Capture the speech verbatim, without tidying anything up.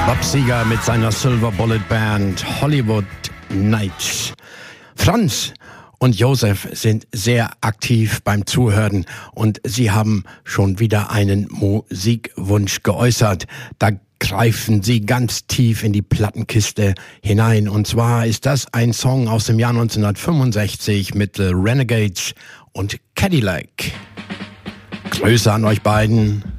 Bob Seger mit seiner Silver Bullet Band Hollywood Nights. Franz und Josef sind sehr aktiv beim Zuhören und sie haben schon wieder einen Musikwunsch geäußert. Da greifen sie ganz tief in die Plattenkiste hinein. Und zwar ist das ein Song aus dem Jahr neunzehnhundertfünfundsechzig mit The Renegades und Cadillac. Grüße an euch beiden.